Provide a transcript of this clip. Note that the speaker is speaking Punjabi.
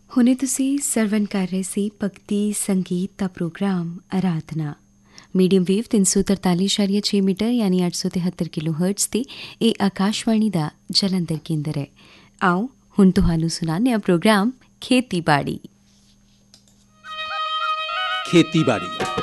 ਹੁਣੇ ਤੁਸੀਂ ਸਰਵਨ ਕਰ ਰਹੇ ਸੀ ਭਗਤੀ ਸੰਗੀਤ ਦਾ ਪ੍ਰੋਗਰਾਮ ਆਰਾਧਨਾ। ਮੀਡੀਅਮ ਵੇਵ 343.6 ਮੀਟਰ ਯਾਨੀ 873 ਕਿਲੋ ਹਰਟਜ਼ ਤੇ ਇਹ ਆਕਾਸ਼ਵਾਣੀ ਦਾ ਜਲੰਧਰ ਕੇਂਦਰ ਹੈ। ਆਓ ਹੁਣ ਤੁਹਾਨੂੰ ਸੁਣਾਉਂਦੇ ਹਾਂ ਪ੍ਰੋਗਰਾਮ ਖੇਤੀਬਾੜੀ।